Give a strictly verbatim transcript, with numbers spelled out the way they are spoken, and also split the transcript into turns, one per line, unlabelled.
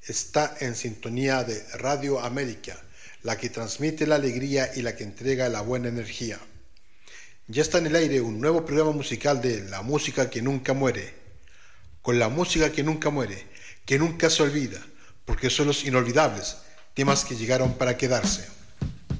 Está en sintonía de Radio América, la que transmite la alegría y la que entrega la buena energía. Ya está en el aire un nuevo programa musical de La Música que Nunca Muere. Con la música que nunca muere, que nunca se olvida, porque son los inolvidables, temas que llegaron para quedarse.